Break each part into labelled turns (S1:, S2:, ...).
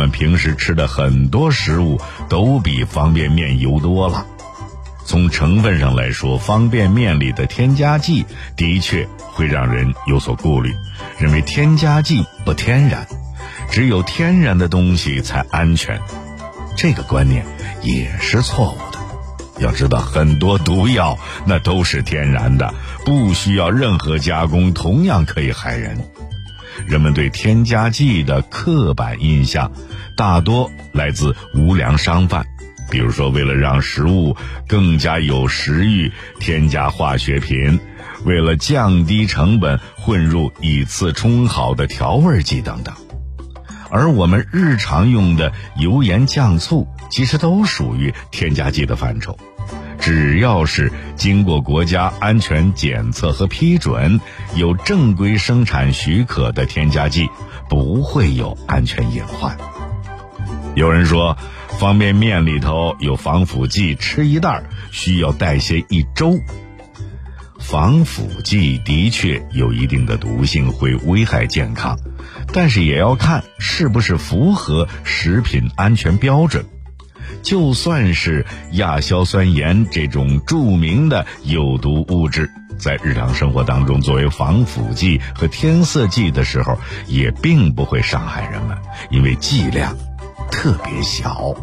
S1: 们平时吃的很多食物都比方便面油多了。从成分上来说，方便面里的添加剂的确会让人有所顾虑，认为添加剂不天然，只有天然的东西才安全。这个观念也是错误的。要知道，很多毒药那都是天然的，不需要任何加工，同样可以害人。人们对添加剂的刻板印象大多来自无良商贩，比如说为了让食物更加有食欲，添加化学品，为了降低成本，混入以次充好的调味剂等等。而我们日常用的油盐酱醋其实都属于添加剂的范畴，只要是经过国家安全检测和批准，有正规生产许可的添加剂，不会有安全隐患。有人说方便面里头有防腐剂，吃一袋需要代谢1周。防腐剂的确有一定的毒性，会危害健康，但是也要看是不是符合食品安全标准。就算是亚硝酸盐这种著名的有毒物质，在日常生活当中作为防腐剂和添色剂的时候，也并不会伤害人们，因为剂量特别小。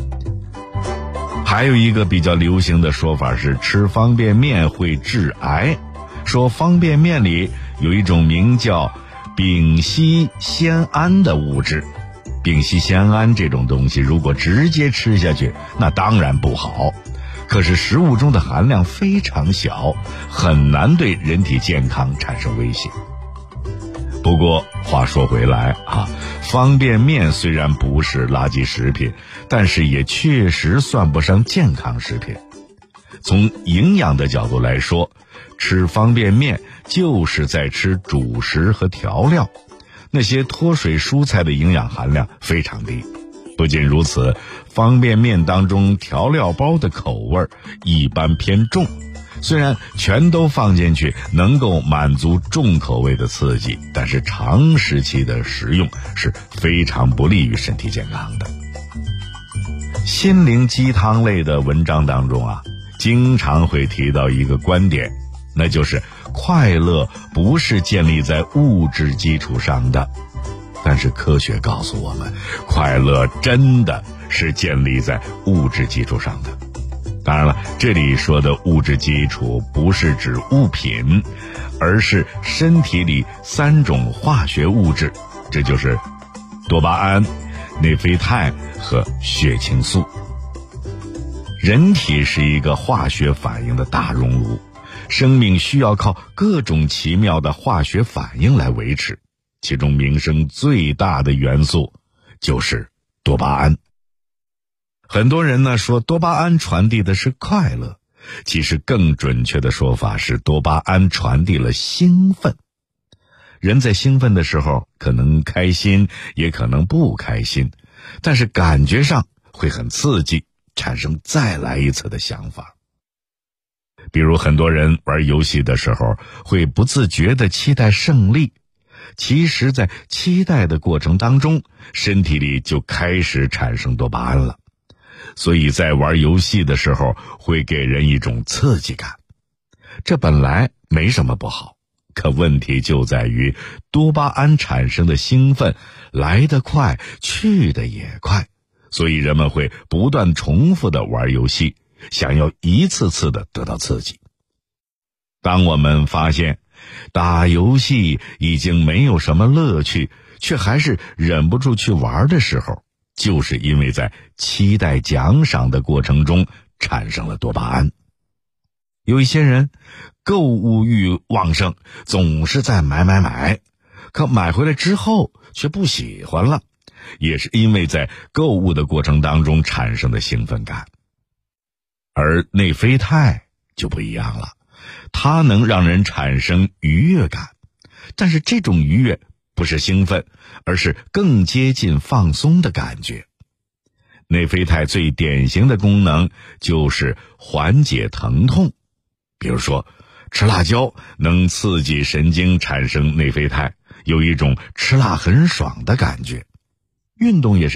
S1: 还有一个比较流行的说法是吃方便面会致癌，说方便面里有一种名叫丙烯酰胺的物质。丙烯酰胺这种东西如果直接吃下去，那当然不好，可是食物中的含量非常小，很难对人体健康产生威胁。不过话说回来方便面虽然不是垃圾食品，但是也确实算不上健康食品。从营养的角度来说，吃方便面就是在吃主食和调料，那些脱水蔬菜的营养含量非常低。不仅如此，方便面当中调料包的口味一般偏重，虽然全都放进去能够满足重口味的刺激，但是长时期的食用是非常不利于身体健康的。心灵鸡汤类的文章当中经常会提到一个观点，那就是快乐不是建立在物质基础上的。但是科学告诉我们，快乐真的是建立在物质基础上的。当然了，这里说的物质基础不是指物品，而是身体里3种化学物质，这就是多巴胺、内啡肽和血清素。人体是一个化学反应的大熔炉，生命需要靠各种奇妙的化学反应来维持，其中名声最大的元素就是多巴胺。很多人呢说多巴胺传递的是快乐，其实更准确的说法是多巴胺传递了兴奋。人在兴奋的时候可能开心，也可能不开心，但是感觉上会很刺激，产生再来一次的想法。比如很多人玩游戏的时候会不自觉地期待胜利，其实在期待的过程当中，身体里就开始产生多巴胺了。所以在玩游戏的时候会给人一种刺激感，这本来没什么不好，可问题就在于多巴胺产生的兴奋来得快，去得也快，所以人们会不断重复地玩游戏，想要一次次地得到刺激。当我们发现打游戏已经没有什么乐趣，却还是忍不住去玩的时候，就是因为在期待奖赏的过程中产生了多巴胺。有一些人购物欲旺盛，总是在买，可买回来之后却不喜欢了，也是因为在购物的过程当中产生的兴奋感。而内啡肽就不一样了，它能让人产生愉悦感，但是这种愉悦不是兴奋，而是更接近放松的感觉。内啡肽最典型的功能就是缓解疼痛，比如说吃辣椒能刺激神经产生内啡肽，有一种吃辣很爽的感觉。运动也是